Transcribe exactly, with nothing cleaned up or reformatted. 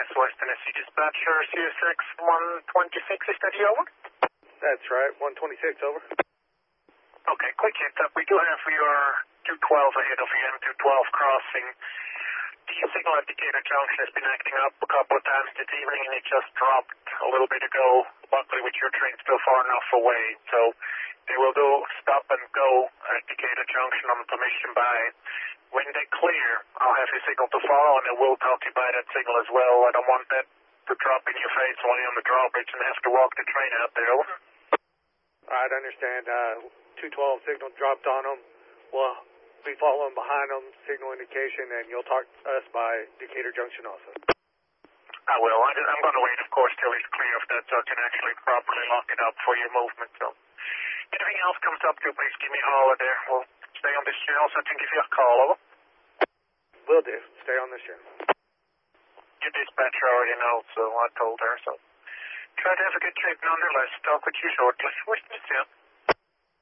S West Tennessee dispatcher, C S X one twenty-six, is that you, over? That's right, one twenty-six, over. Okay, quick heads up. We do have your two twelve ahead of you, M two twelve crossing. The signal at Decatur Junction has been acting up a couple of times this evening, and it just dropped a little bit ago, luckily with your train still far enough away. So they will do stop and go at Decatur Junction on permission by. When they clear, I'll have your signal to follow, and I will talk to you by that signal as well. I don't want that to drop in your face while you're on the drawbridge and have to walk the train out there, over. I understand. Uh, two twelve signal dropped on them. We'll be following behind them, signal indication, and you'll talk to us by Decatur Junction also. I will. I, I'm going to wait, of course, till it's clear of that so I can actually properly lock it up for your movement. So, anything else comes up to, please give me a holler there. We'll stay on this channel so I can give you a call, over. Will do. Stay on this channel. Your dispatcher already knows, so I told her. So, try to have a good trip nonetheless. Talk with you shortly. Wish me, Sam.